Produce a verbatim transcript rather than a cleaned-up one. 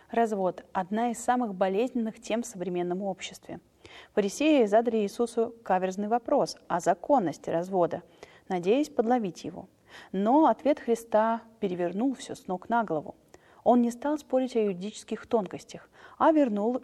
Развод – одна из самых болезненных тем в современном обществе. Фарисеи задали Иисусу каверзный вопрос о законности развода, надеясь подловить его. Но ответ Христа перевернул все с ног на голову. Он не стал спорить о юридических тонкостях, а вернул